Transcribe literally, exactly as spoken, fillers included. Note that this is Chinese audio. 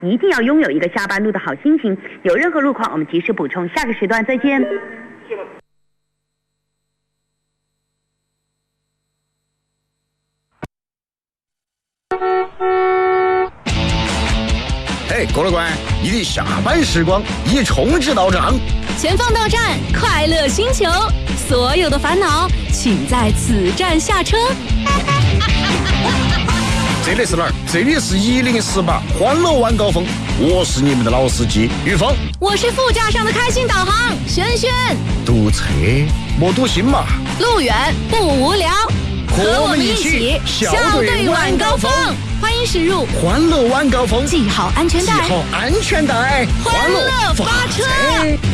一定要拥有一个下班路的好心情。有任何路况，我们及时补充。下个时段再见。 嘿，郭乐官，你的下班时光已充值到账。 前方到站，快乐星球，所有的烦恼，请在此站下车。 这里是哪儿？这里是一零四八欢乐晚高峰，我是你们的老司机玉峰， 我是副驾上的开心导航轩轩。 堵车莫堵心嘛， 路远不无聊，和我们一起笑对晚高峰。欢迎驶入欢乐晚高峰， 系好安全带， 系好安全带， 欢乐发车。